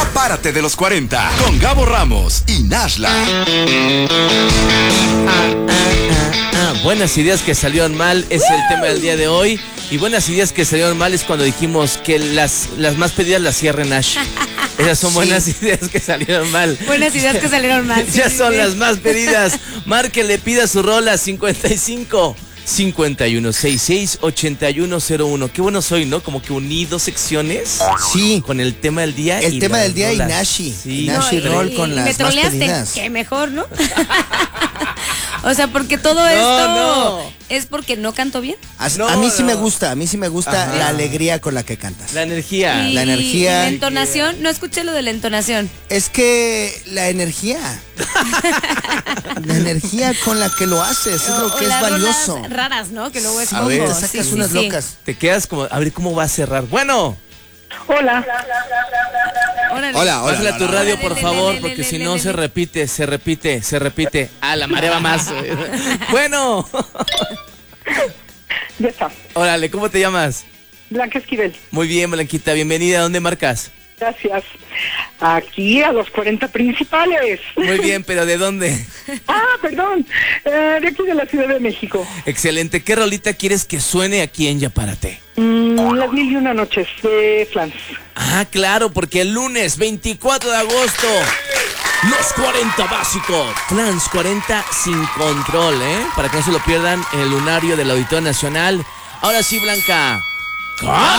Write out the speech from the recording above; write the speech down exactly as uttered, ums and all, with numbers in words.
Ya párate de los cuarenta con Gabo Ramos y Nashla. Ah, ah, ah, ah. Buenas ideas que salieron mal es el tema del día de hoy. Y buenas ideas que salieron mal es cuando dijimos que las, las más pedidas las cierre Nash. Esas son buenas sí. ideas que salieron mal. Buenas ideas que salieron mal. Ya sí, son sí. las más pedidas. Márquele, pida su rola cincuenta y cinco, cincuenta y uno, sesenta y seis, ochenta y uno cero uno. Qué bueno soy, ¿no? Como que uní dos secciones. Sí. Con el tema del día. El y tema del día rolas. y Nashi. Sí. Nashi No, Roll y, con y las me más troleaste. pedidas. Qué mejor, ¿no? O sea, porque todo no, esto no. es porque no canto bien. A, No, a mí sí no. me gusta, a mí sí me gusta Ajá. la alegría con la que cantas. La energía. Y, La energía. y la entonación, no escuché lo de la entonación. Es que la energía, la energía con la que lo haces es O- lo que o es las valioso. rolas raras, ¿no? Que luego es A ver, bombo. te sacas Sí, sí, unas sí. locas. Te quedas como, a ver cómo va a cerrar. Bueno. Hola. Órale. Hola, hola. Bájala tu hola, radio, hola. por Le, le, favor, le, porque le, si le, no le, se le. repite, se repite, se repite. Ah, la marea va más. Bueno. Ya está. Órale, ¿cómo te llamas? Blanca Esquivel. Muy bien, Blanquita, bienvenida. ¿Dónde marcas? Gracias. Aquí a los cuarenta principales. Muy bien, pero ¿de dónde? Ah, perdón. Eh, de aquí de la Ciudad de México. Excelente. ¿Qué rolita quieres que suene aquí en Ya Párate? Mm, las mil y una noches de Flans. Ah, claro, porque el lunes veinticuatro de agosto, los cuarenta básicos, Flans cuarenta sin control, ¿eh? Para que no se lo pierdan en el lunario del Auditorio Nacional. Ahora sí, Blanca. ¡Cántale!